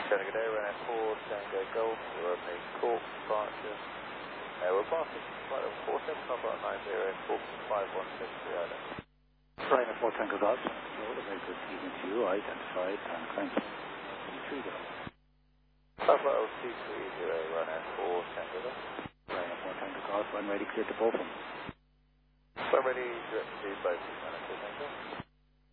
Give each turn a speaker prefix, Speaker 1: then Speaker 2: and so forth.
Speaker 1: Tango Day, run F4, Tango Golf, we're opening Cork, departure. We're passing flight level 47, about 90, Cork 5173 Island.
Speaker 2: Ryanair 4 Tango Golf, control, a very good evening to you. I identified and climb 23 Golf.
Speaker 1: Papa LT30, Ryanair 4 Tango Golf.
Speaker 2: Ryanair 4 Tango Golf, I'm ready, clear to both of them.
Speaker 1: So ready, direct to both, Ryanair 4 Tango.